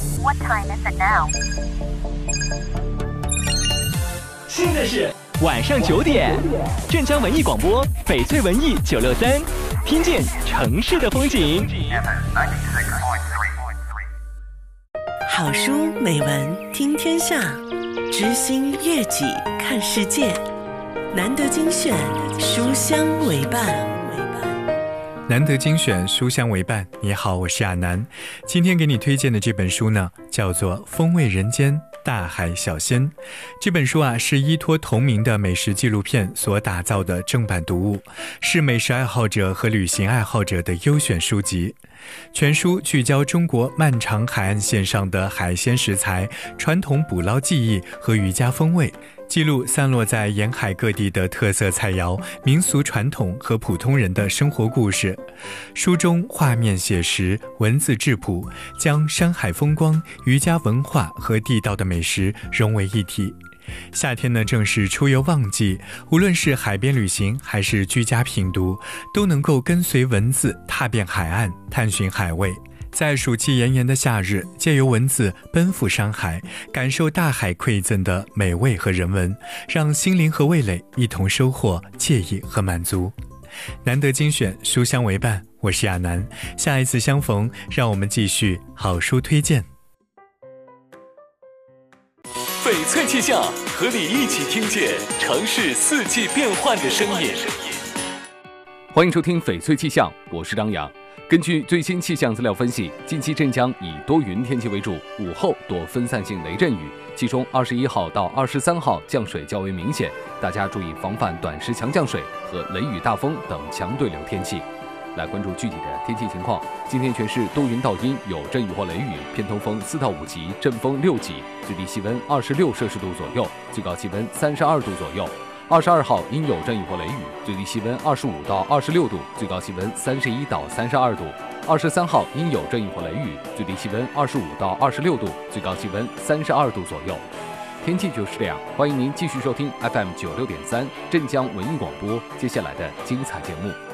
What time is it now? 现在是晚上9点，镇江文艺广播，翡翠文艺963，听见城市的风景。 好书美文听天下，知心悦己看世界。难得精选，书香为伴。 难得精选，书香为伴。你好，我是亚楠。今天给你推荐的这本书呢，叫做《风味人间：大海小鲜》。这本书啊，是依托同名的美食纪录片所打造的正版读物，是美食爱好者和旅行爱好者的优选书籍。全书聚焦中国漫长海岸线上的海鲜食材、传统捕捞技艺和渔家风味，记录散落在沿海各地的特色菜肴、民俗传统和普通人的生活故事。书中画面写实，文字质朴，将山海风光、渔家文化和地道的美食融为一体。夏天呢，正是出游旺季，无论是海边旅行还是居家品读，都能够跟随文字踏遍海岸，探寻海味。在暑气炎炎的夏日，借由文字奔赴山海，感受大海馈赠的美味和人文，让心灵和味蕾一同收获惬意和满足。难得精选，书香为伴，我是亚楠。下一次相逢，让我们继续好书推荐。 翡翠气象，和你一起听见城市四季变换的声音。欢迎收听翡翠气象，我是张扬。根据最新气象资料分析，近期镇江以多云天气为主，午后多分散性雷阵雨，其中21号到23号降水较为明显，大家注意防范短时强降水和雷雨大风等强对流天气。来关注具体的天气情况。今天全市多云到阴，有阵雨或雷雨，偏东风4到5级，阵风6级，最低气温26摄氏度左右，最高气温32度左右。22号阴有阵雨或雷雨，最低气温25到26度，最高气温31到32度。23号阴有阵雨或雷雨，最低气温25到26度，最高气温32度左右。天气就是这样，欢迎您继续收听 FM96.3 镇江文艺广播接下来的精彩节目。